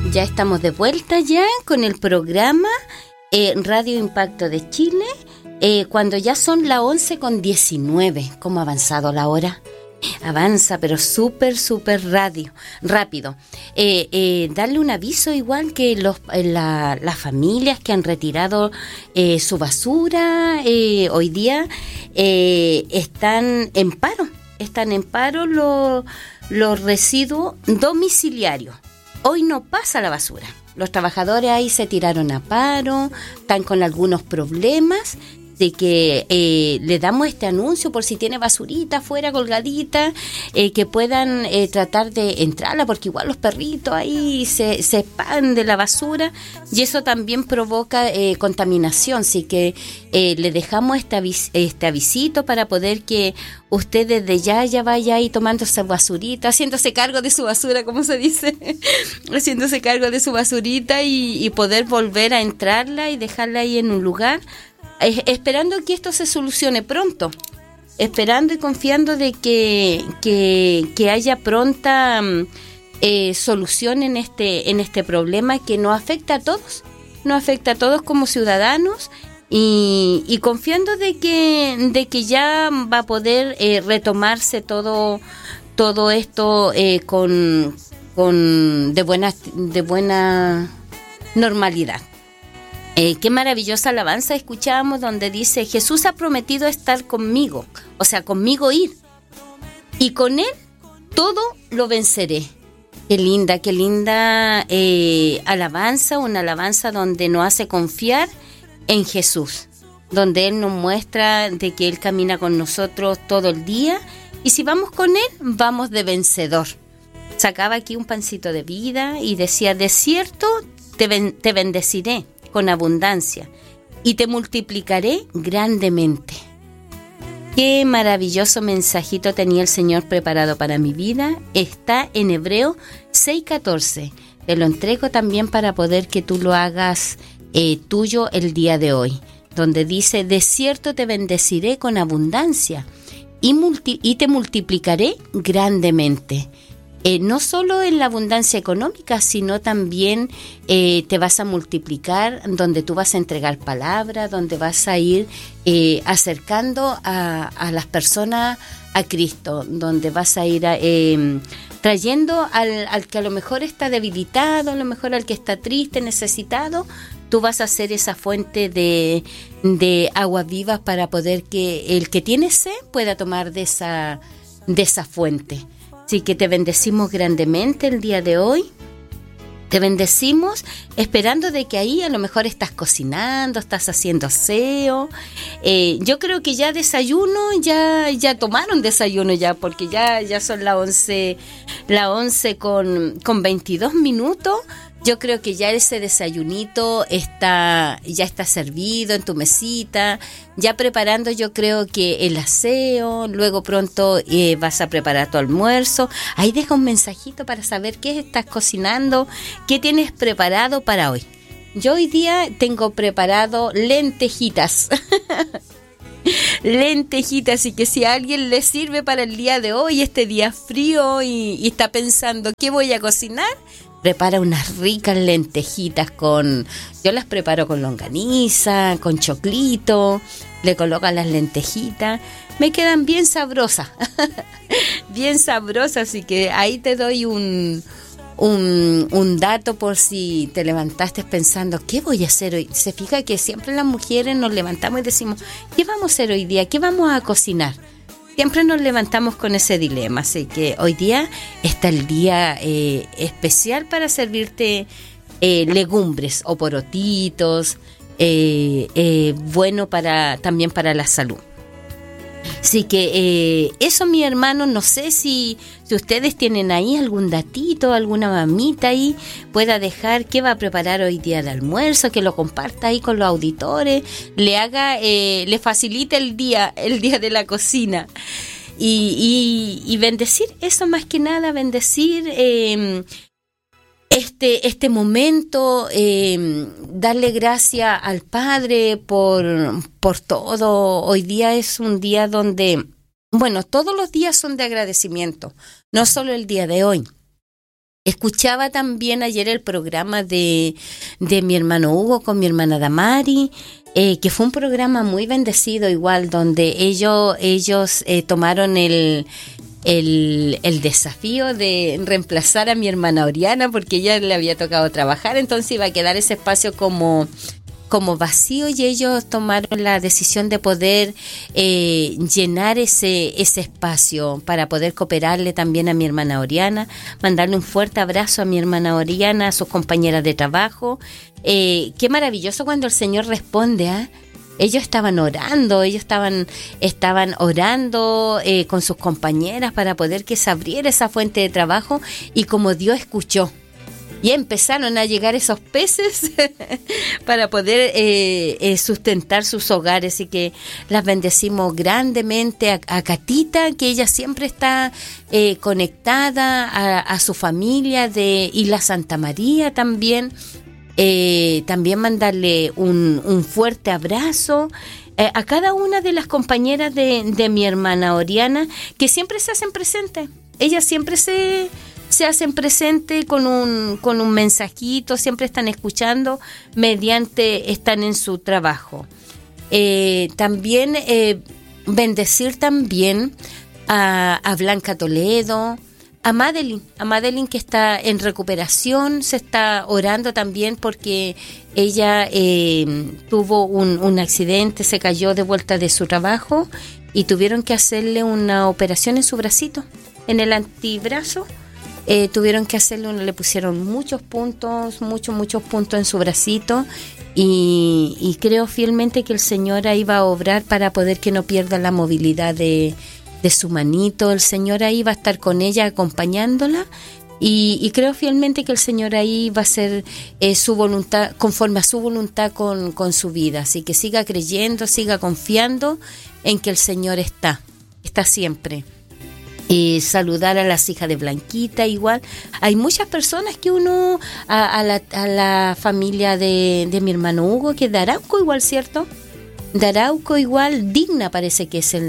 Ya estamos de vuelta ya con el programa Radio Impacto de Chile, cuando ya son las 11:19. ¿Cómo ha avanzado la hora? Avanza, pero súper rápido. Darle un aviso igual que las familias que han retirado su basura hoy día están en paro. Están en paro los residuos domiciliarios. Hoy no pasa la basura. Los trabajadores ahí se tiraron a paro, están con algunos problemas, de que le damos este anuncio por si tiene basurita afuera colgadita, que puedan tratar de entrarla, porque igual los perritos ahí se espantan de la basura y eso también provoca contaminación. Así que le dejamos este avisito para poder que usted desde ya vaya ahí tomando esa basurita, haciéndose cargo de su basura, como se dice, haciéndose cargo de su basurita y poder volver a entrarla y dejarla ahí en un lugar, esperando que esto se solucione pronto, esperando y confiando de que haya pronta solución en este problema que nos afecta a todos como ciudadanos, y confiando de que ya va a poder retomarse todo esto de buena normalidad. Qué maravillosa alabanza escuchábamos donde dice: Jesús ha prometido estar conmigo, o sea, conmigo ir, y con Él todo lo venceré. Qué linda alabanza, una alabanza donde nos hace confiar en Jesús, donde Él nos muestra de que Él camina con nosotros todo el día, y si vamos con Él, vamos de vencedor. Sacaba aquí un pancito de vida y decía: de cierto te bendeciré con abundancia y te multiplicaré grandemente. Qué maravilloso mensajito tenía el Señor preparado para mi vida. Está en Hebreos 6:14. Te lo entrego también para poder que tú lo hagas tuyo el día de hoy, donde dice: de cierto te bendeciré con abundancia y te multiplicaré grandemente. No solo en la abundancia económica, sino también te vas a multiplicar, donde tú vas a entregar palabra, donde vas a ir acercando a las personas a Cristo, donde vas a ir trayendo al que a lo mejor está debilitado, a lo mejor al que está triste, necesitado. Tú vas a ser esa fuente de aguas vivas para poder que el que tiene sed pueda tomar de esa fuente. Así que te bendecimos grandemente el día de hoy. Te bendecimos esperando de que ahí a lo mejor estás cocinando, estás haciendo aseo. Yo creo que ya desayuno, ya tomaron desayuno ya, porque ya son las 11 con 22 minutos. Yo creo que ya ese desayunito ya está servido en tu mesita, ya preparando, yo creo que el aseo. Luego pronto vas a preparar tu almuerzo. Ahí deja un mensajito para saber qué estás cocinando, qué tienes preparado para hoy. Yo hoy día tengo preparado lentejitas. Lentejitas, y que si a alguien le sirve para el día de hoy, este día frío, y está pensando ¿qué voy a cocinar? Prepara unas ricas lentejitas yo las preparo con longaniza, con choclito, le colocan las lentejitas, me quedan bien sabrosas, bien sabrosas, así que ahí te doy un dato por si te levantaste pensando ¿qué voy a hacer hoy? Se fija que siempre las mujeres nos levantamos y decimos ¿qué vamos a hacer hoy día? ¿Qué vamos a cocinar? Siempre nos levantamos con ese dilema, así que hoy día está el día especial para servirte legumbres o porotitos, bueno también para la salud. Así que eso, mi hermano, no sé si ustedes tienen ahí algún datito, alguna mamita ahí, pueda dejar qué va a preparar hoy día de almuerzo, que lo comparta ahí con los auditores, le facilite el día de la cocina. Y bendecir, eso más que nada, bendecir este momento, darle gracias al Padre por todo. Hoy día es un día donde, bueno, todos los días son de agradecimiento, no solo el día de hoy. Escuchaba también ayer el programa de mi hermano Hugo con mi hermana Damari, que fue un programa muy bendecido igual, donde ellos tomaron el desafío de reemplazar a mi hermana Oriana, porque ella le había tocado trabajar, entonces iba a quedar ese espacio como vacío, y ellos tomaron la decisión de poder llenar ese espacio para poder cooperarle también a mi hermana Oriana, mandarle un fuerte abrazo a mi hermana Oriana, a sus compañeras de trabajo. Qué maravilloso cuando el Señor responde, ¿eh? Ellos estaban orando, con sus compañeras para poder que se abriera esa fuente de trabajo, y como Dios escuchó, y empezaron a llegar esos peces para poder sustentar sus hogares. Y que las bendecimos grandemente a Catita, que ella siempre está conectada a su familia de Isla Santa María también. También mandarle un fuerte abrazo a cada una de las compañeras de mi hermana Oriana, que siempre se hacen presentes. Ellas siempre se hacen presente con un mensajito, siempre están escuchando, están en su trabajo. También bendecir también a Blanca Toledo, a Madeline que está en recuperación. Se está orando también porque ella tuvo un accidente, se cayó de vuelta de su trabajo y tuvieron que hacerle una operación en su bracito, en el antebrazo. Tuvieron que hacerle, le pusieron muchos puntos en su bracito, y creo fielmente que el Señor ahí va a obrar para poder que no pierda la movilidad de su manito. El Señor ahí va a estar con ella, acompañándola, y creo fielmente que el Señor ahí va a hacer su voluntad, conforme a su voluntad con su vida. Así que siga creyendo, siga confiando en que el Señor está siempre. Saludar a las hijas de Blanquita igual. Hay muchas personas que uno, a la familia de mi hermano Hugo, que es de Arauco igual, ¿cierto? De Arauco igual. Digna parece que es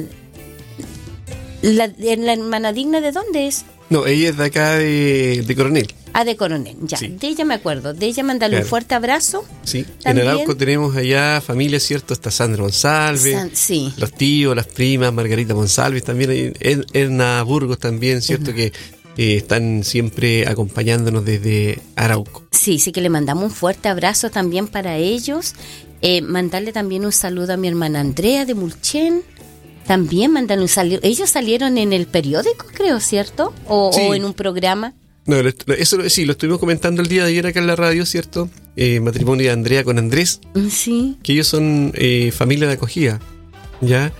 la hermana Digna. ¿De dónde es? No, ella es de acá de Coronel. De Coronel, ya. Sí. De ella me acuerdo. De ella mandarle un fuerte abrazo. Sí, también. En Arauco tenemos allá familia, ¿cierto? Está Sandra Monsalve, sí. Los tíos, las primas, Margarita Monsalve también, Erna Burgos también, ¿cierto? Que están siempre acompañándonos desde Arauco. Sí, que le mandamos un fuerte abrazo también para ellos. Mandarle también un saludo a mi hermana Andrea de Mulchen. También mandarle un saludo. Ellos salieron en el periódico, creo, ¿cierto? Sí. O en un programa. No, eso sí, lo estuvimos comentando el día de ayer acá en la radio, ¿cierto? Matrimonio de Andrea con Andrés. Sí. Que ellos son familia de acogida, ¿ya?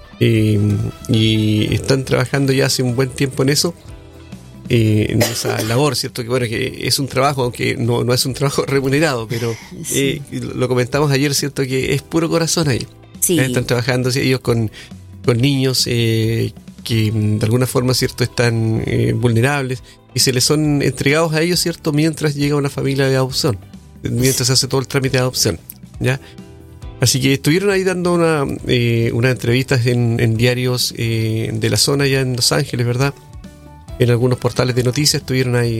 Y están trabajando ya hace un buen tiempo en eso, en esa labor, ¿cierto? Que bueno, que es un trabajo, aunque no es un trabajo remunerado, pero sí. Lo comentamos ayer, ¿cierto? Que es puro corazón ahí. Sí. Están trabajando ellos con niños que de alguna forma, ¿cierto? Están vulnerables, y se les son entregados a ellos, ¿cierto? Mientras llega una familia de adopción, mientras se hace todo el trámite de adopción, ¿ya? Así que estuvieron ahí dando unas entrevistas en diarios de la zona, ya en Los Ángeles, ¿verdad? En algunos portales de noticias estuvieron ahí